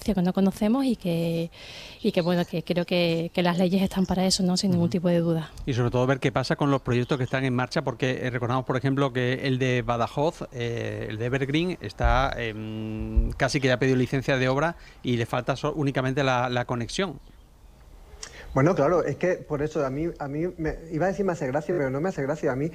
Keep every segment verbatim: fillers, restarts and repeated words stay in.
negocio que no conocemos y que, y que bueno, que creo que, que las leyes están para eso, ¿no? Sin ningún tipo de duda. Y sobre todo ver qué pasa con los proyectos que están en marcha, porque eh, recordamos, por ejemplo, que el de Badajoz, eh, el de Evergreen, está eh, casi que ya ha pedido licencia de obra y le falta so únicamente la, la conexión. Bueno, claro, es que por eso a mí, a mí me, iba a decir me hace gracia, pero no me hace gracia. A mí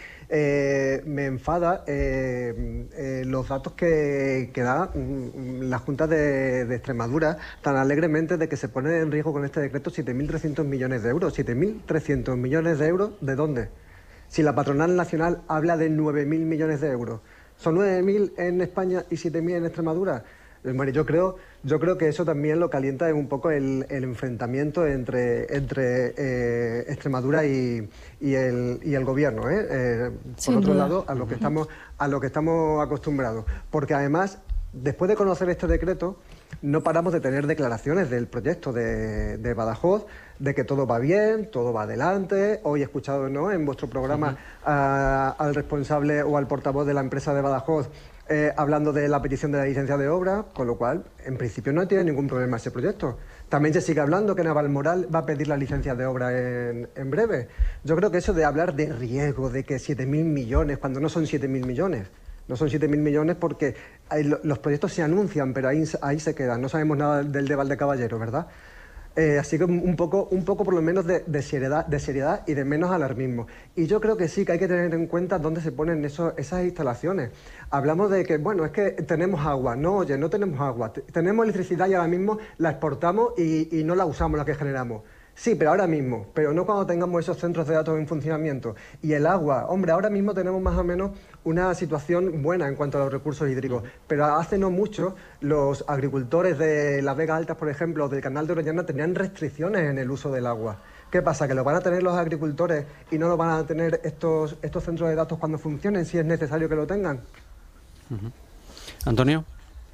eh, me enfada eh, eh, los datos que, que da mm, la Junta de, de Extremadura tan alegremente de que se ponen en riesgo con este decreto siete mil trescientos millones de euros. siete mil trescientos millones de euros, ¿de dónde? Si la patronal nacional habla de nueve mil millones de euros. ¿Son nueve mil en España y siete mil en Extremadura? Bueno, yo creo, yo creo que eso también lo calienta un poco el, el enfrentamiento entre, entre eh, Extremadura y, y, el, y el gobierno, ¿eh? Eh, por otro duda. lado, a lo que estamos, a lo que estamos acostumbrados. Porque además, después de conocer este decreto, no paramos de tener declaraciones del proyecto de, de Badajoz, de que todo va bien, todo va adelante. Hoy he escuchado, ¿no?, en vuestro programa uh-huh. a, al responsable o al portavoz de la empresa de Badajoz Eh, hablando de la petición de la licencia de obra, con lo cual, en principio, no tiene ningún problema ese proyecto. También se sigue hablando que Navalmoral va a pedir la licencia de obra en, en breve. Yo creo que eso de hablar de riesgo, de que siete mil millones, cuando no son siete mil millones, no son siete mil millones porque hay, los proyectos se anuncian, pero ahí, ahí se quedan. No sabemos nada del de Valdecaballero, ¿verdad? Eh, así que un poco, un poco por lo menos de, de, seriedad, de seriedad y de menos alarmismo. Y yo creo que sí, que hay que tener en cuenta dónde se ponen eso, esas instalaciones. Hablamos de que, bueno, es que tenemos agua. No, oye, no tenemos agua. Tenemos electricidad y ahora mismo la exportamos y, y no la usamos, la que generamos. Sí, pero ahora mismo, pero no cuando tengamos esos centros de datos en funcionamiento. Y el agua, hombre, ahora mismo tenemos más o menos una situación buena en cuanto a los recursos hídricos, pero hace no mucho los agricultores de las Vegas Altas, por ejemplo, del Canal de Orellana, tenían restricciones en el uso del agua. ¿Qué pasa? ¿Que lo van a tener los agricultores y no lo van a tener estos, estos centros de datos cuando funcionen, si es necesario que lo tengan? Uh-huh. ¿Antonio?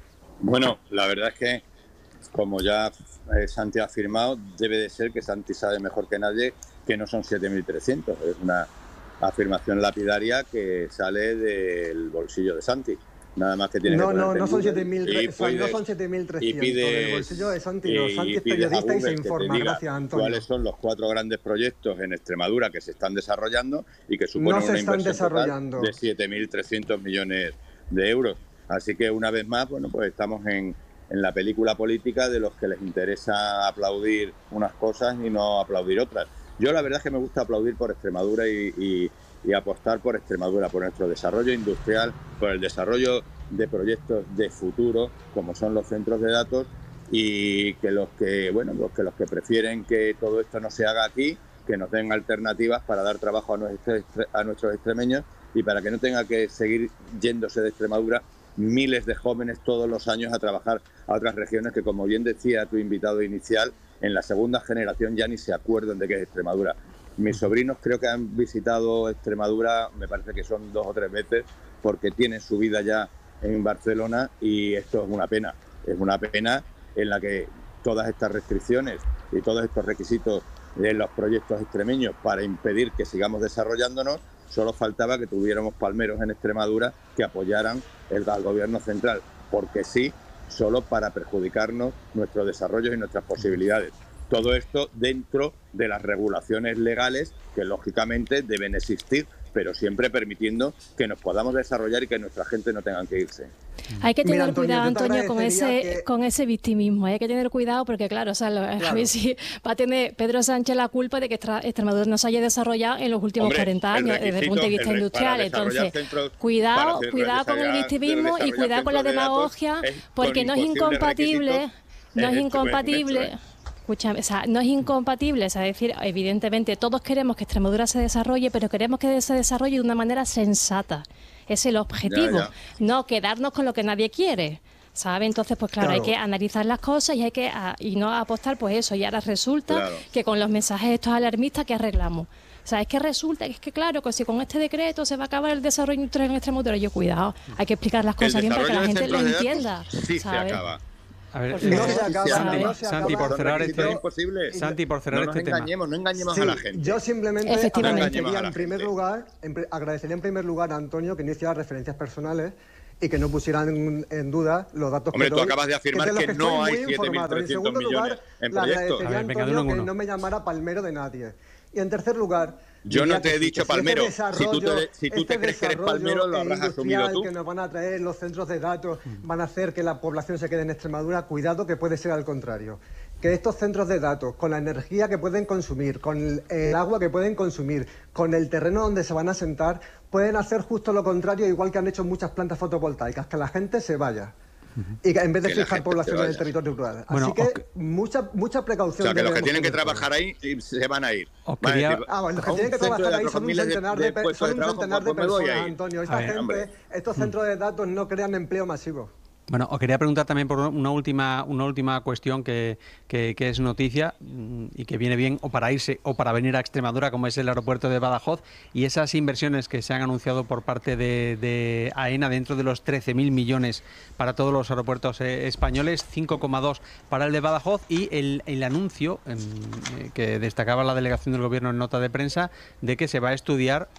Bueno, la verdad es que, como ya eh, Santi ha afirmado, debe de ser que Santi sabe mejor que nadie que no son siete mil trescientos. Es una afirmación lapidaria que sale del bolsillo de Santi. Nada más que tiene no, que no, no son siete mil trescientos, no son siete mil trescientos. Del bolsillo de Santi, no. Santi es periodista y se informa. Gracias, Antonio. ¿Cuáles son los cuatro grandes proyectos en Extremadura que se están desarrollando y que suponen no se una están inversión desarrollando. total de siete mil trescientos millones de euros? Así que, una vez más, bueno, pues estamos en, en la película política de los que les interesa aplaudir unas cosas y no aplaudir otras. Yo la verdad es que me gusta aplaudir por Extremadura y, y, y apostar por Extremadura, por nuestro desarrollo industrial, por el desarrollo de proyectos de futuro, como son los centros de datos, y que los que, bueno, los que los que prefieren que todo esto no se haga aquí, que nos den alternativas para dar trabajo a nuestros, a nuestros extremeños y para que no tenga que seguir yéndose de Extremadura miles de jóvenes todos los años a trabajar a otras regiones que, como bien decía tu invitado inicial, en la segunda generación ya ni se acuerdan de qué es Extremadura. Mis sobrinos creo que han visitado Extremadura, me parece que son dos o tres veces, porque tienen su vida ya en Barcelona, y esto es una pena. Es una pena en la que todas estas restricciones y todos estos requisitos de los proyectos extremeños para impedir que sigamos desarrollándonos, solo faltaba que tuviéramos palmeros en Extremadura que apoyaran el, al gobierno central, porque sí, solo para perjudicarnos nuestro desarrollo y nuestras posibilidades. Todo esto dentro de las regulaciones legales que lógicamente deben existir, pero siempre permitiendo que nos podamos desarrollar y que nuestra gente no tenga que irse. Hay que tener Mira, Antonio, cuidado, Antonio, con ese que... con ese victimismo. Hay que tener cuidado porque, claro, o sea, lo, claro. a ver si va a tener Pedro Sánchez la culpa de que Extremadura no se haya desarrollado en los últimos Hombre, cuarenta años desde el punto de vista el, industrial. Entonces, centros, cuidado, cuidado con el victimismo y cuidado con la demagogia, de porque no es incompatible, no es incompatible... Escúchame, o sea, no es incompatible, o sea, es decir, evidentemente todos queremos que Extremadura se desarrolle, pero queremos que se desarrolle de una manera sensata. Es el objetivo, ya, ya. no quedarnos con lo que nadie quiere, ¿sabe? Entonces, pues claro, claro, hay que analizar las cosas y hay que a, y no apostar, pues eso. Y ahora resulta claro. que con los mensajes estos alarmistas que arreglamos. O sea, es que resulta que es que claro, que si con este decreto se va a acabar el desarrollo industrial en Extremadura, yo cuidado, hay que explicar las cosas bien para que la gente lo entienda. Sí, ¿sabe? se acaba. A ver, no se acaba, Santi, no se Santi, acaba. por cerrar este, imposible. Santi, por cerrar no nos este engañemos, tema. No engañemos sí, a la gente. Yo simplemente Efectivamente. agradecería en primer lugar, en, agradecería en primer lugar a Antonio que no hiciera referencias personales y que no pusieran en, en duda los datos. Hombre, que tú doy, acabas de afirmar que, que no hay siete mil trescientos millones lugar, en la proyectos. A ver, venga, Antonio, uno, que no me llamara palmero de nadie. Y en tercer lugar, yo no te he dicho palmero. Si tú te, si tú este te crees que eres palmero, lo habrás asumido tú. Que nos van a traer los centros de datos, van a hacer que la población se quede en Extremadura. Cuidado, que puede ser al contrario. Que estos centros de datos, con la energía que pueden consumir, con el agua que pueden consumir, con el terreno donde se van a sentar, pueden hacer justo lo contrario, igual que han hecho muchas plantas fotovoltaicas, que la gente se vaya. Y que en vez de que fijar población en el territorio rural. Bueno, Así que okay. mucha mucha precaución. O sea, que los que tienen que trabajar ahí se van a ir. Quería... Decir, ah, bueno, los que tienen que trabajar ahí son un centenar de, de, de, son un centenar de personas, Antonio. Esta ver, gente, hombre. estos centros de datos no crean empleo masivo. Bueno, os quería preguntar también por una última una última cuestión que, que, que es noticia y que viene bien o para irse o para venir a Extremadura, como es el aeropuerto de Badajoz, y esas inversiones que se han anunciado por parte de, de AENA dentro de los trece mil millones para todos los aeropuertos eh, españoles, cinco coma dos para el de Badajoz, y el, el anuncio eh, que destacaba la delegación del Gobierno en nota de prensa de que se va a estudiar,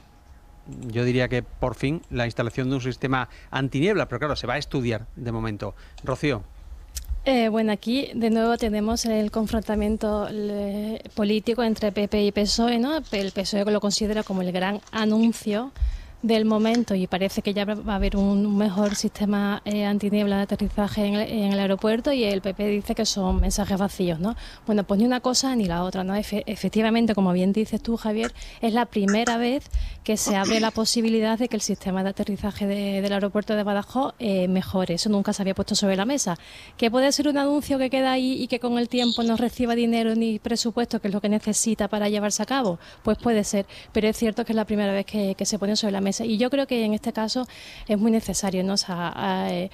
yo diría que por fin, la instalación de un sistema antiniebla, pero claro, se va a estudiar de momento. Rocío. Eh, bueno, aquí de nuevo tenemos el confrontamiento le, político entre P P y P S O E, ¿no? El P S O E lo considera como el gran anuncio del momento y parece que ya va a haber un mejor sistema eh, antiniebla de aterrizaje en el, en el aeropuerto, y el P P dice que son mensajes vacíos, ¿no? Bueno, pues ni una cosa ni la otra, ¿no? Efe, efectivamente, como bien dices tú, Javier, es la primera vez que se abre la posibilidad de que el sistema de aterrizaje de, del aeropuerto de Badajoz eh, mejore. Eso nunca se había puesto sobre la mesa. ¿Que puede ser un anuncio que queda ahí y que con el tiempo no reciba dinero ni presupuesto, que es lo que necesita para llevarse a cabo? Pues puede ser, pero es cierto que es la primera vez que, que se pone sobre la mesa. Y yo creo que en este caso es muy necesario, ¿no? O sea, eh,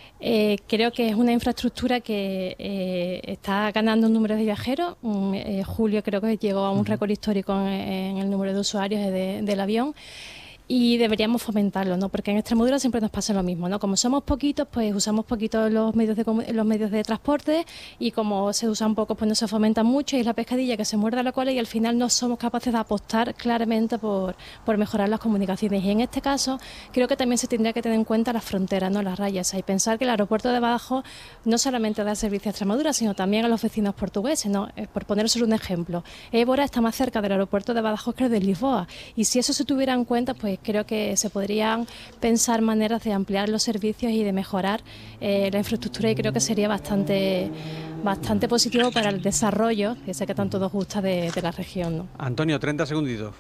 eh, creo que es una infraestructura que eh, está ganando un número de viajeros. Um, eh, Julio creo que llegó a un récord histórico en, en el número de usuarios de, del avión. Y deberíamos fomentarlo, ¿no? Porque en Extremadura siempre nos pasa lo mismo, ¿no? Como somos poquitos, pues usamos poquito los medios de los medios de transporte, y como se usan pocos, pues no se fomenta mucho, y es la pescadilla que se muerde la cola, y al final no somos capaces de apostar claramente por, por mejorar las comunicaciones. Y en este caso creo que también se tendría que tener en cuenta las fronteras, ¿no? Las rayas, y pensar que el aeropuerto de Badajoz no solamente da servicio a Extremadura, sino también a los vecinos portugueses, ¿no? Por poner solo un ejemplo, Évora está más cerca del aeropuerto de Badajoz que el de Lisboa, y si eso se tuviera en cuenta, pues creo que se podrían pensar maneras de ampliar los servicios y de mejorar eh, la infraestructura, y creo que sería bastante bastante positivo para el desarrollo, que sé que tanto nos gusta, de, de la región, ¿no? Antonio, treinta segunditos.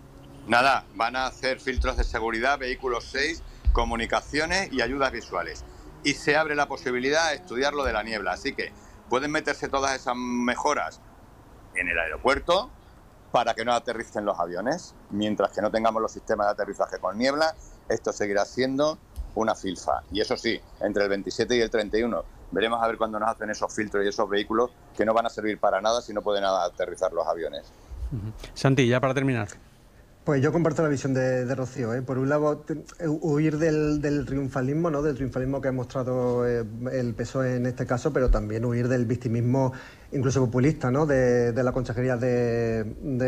Nada, van a hacer filtros de seguridad, vehículos seis, comunicaciones y ayudas visuales. Y se abre la posibilidad de estudiar lo de la niebla. Así que pueden meterse todas esas mejoras en el aeropuerto para que no aterricen los aviones. Mientras que no tengamos los sistemas de aterrizaje con niebla, esto seguirá siendo una filfa. Y eso sí, entre el veintisiete y el treinta y uno veremos a ver cuándo nos hacen esos filtros y esos vehículos que no van a servir para nada si no pueden aterrizar los aviones. Uh-huh. Santi, ya para terminar. Pues yo comparto la visión de, de Rocío, ¿eh? Por un lado, huir del, del triunfalismo, ¿no? Del triunfalismo que ha mostrado eh, el P S O E en este caso, pero también huir del victimismo incluso populista, ¿no? De, de la Consejería de,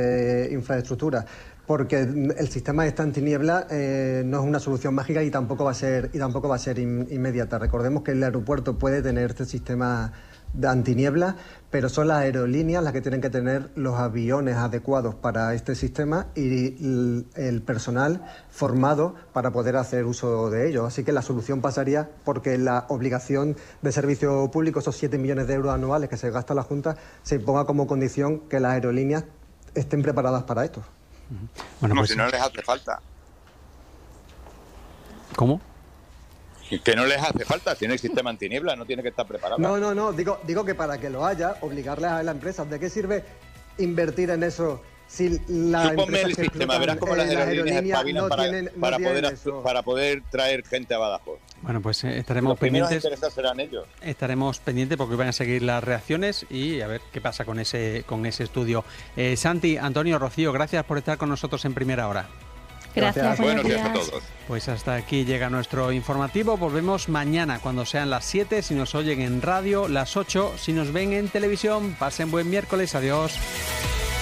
de Infraestructura, porque el sistema de esta antiniebla eh, no es una solución mágica y tampoco va a ser, y tampoco va a ser in, inmediata. Recordemos que el aeropuerto puede tener este sistema de antiniebla, pero son las aerolíneas las que tienen que tener los aviones adecuados para este sistema y el personal formado para poder hacer uso de ellos. Así que la solución pasaría porque la obligación de servicio público, esos siete millones de euros anuales que se gasta la Junta, se imponga como condición que las aerolíneas estén preparadas para esto. Bueno, como pues, si no les hace falta. ¿Cómo? Que no les hace falta, tiene el sistema antiniebla, no tiene que estar preparado. No, no, no, digo, digo que para que lo haya, obligarles a la empresa. ¿De qué sirve invertir en eso si la Tú ponme el que sistema, verás cómo las aerolíneas espabilan no para, tienen, no para, poder, para poder traer gente a Badajoz. Bueno, pues eh, estaremos Los pendientes. Los serán ellos. Estaremos pendientes porque van a seguir las reacciones y a ver qué pasa con ese, con ese estudio. Eh, Santi, Antonio, Rocío, gracias por estar con nosotros en Primera Hora. Gracias, buenos días a todos. Pues hasta aquí llega nuestro informativo. Volvemos mañana cuando sean las siete, si nos oyen en radio, las ocho, si nos ven en televisión. Pasen buen miércoles. Adiós.